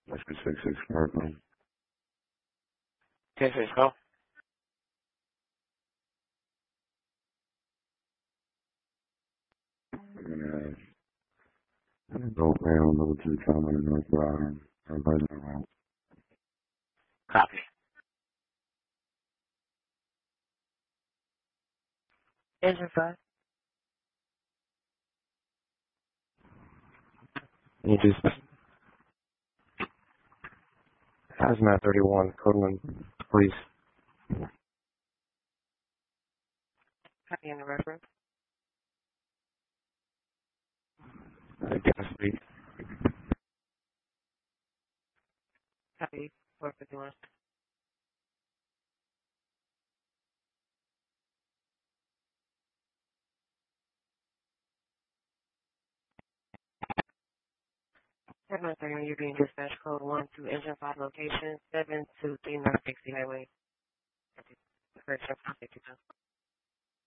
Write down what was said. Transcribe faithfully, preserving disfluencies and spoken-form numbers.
That's the six six Parkland. Ten six call. And uh, go down over to the trauma in North Broad. Everybody around. Copy. Engine five. You just Hazmat thirty-one, Codeland Police. Copy in the reference. Gas leak. Copy. four fifty-one. Seven thirty, you're being dispatched code one to engine five location seven two three nine sixty highway. Correction, fifty-two.